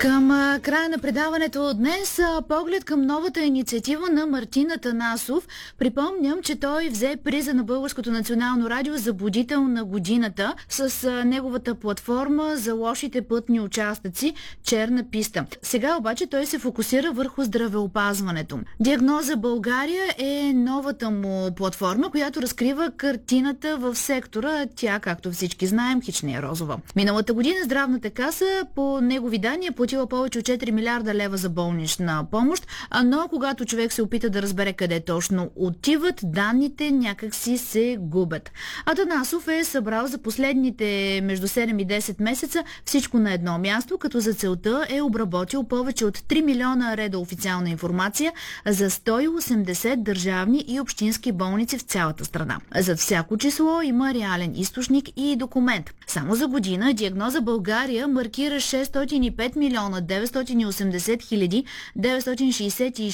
Към края на предаването днес поглед към новата инициатива на Мартин Атанасов. Припомням, че той взе приза на Българското национално радио за будител на годината с неговата платформа за лошите пътни участъци "Черна писта". Сега обаче той се фокусира върху здравеопазването. Диагноза България е новата му платформа, която разкрива картината в сектора. Тя, както всички знаем, хич не е розова. Миналата година Здравната каса по негови данни е платила повече от 4 милиарда лева за болнична помощ, но когато човек се опита да разбере къде точно отиват, данните някакси се губят. Атанасов е събрал за последните между 7 и 10 месеца всичко на едно място, като за целта е обработил повече от 3 милиона реда официална информация за 180 държавни и общински болници в цялата страна. Зад всяко число има реален източник и документ. Само за година Диагноза България маркира 605 милиона 980 хиляди 966